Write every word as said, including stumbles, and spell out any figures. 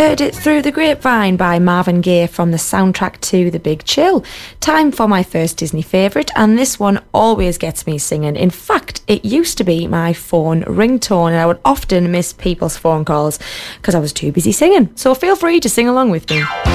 Heard It Through the Grapevine by Marvin Gaye from the soundtrack to The Big Chill. Time for my first Disney favourite, and this one always gets me singing. In fact, it used to be my phone ringtone, and I would often miss people's phone calls because I was too busy singing. So feel free to sing along with me.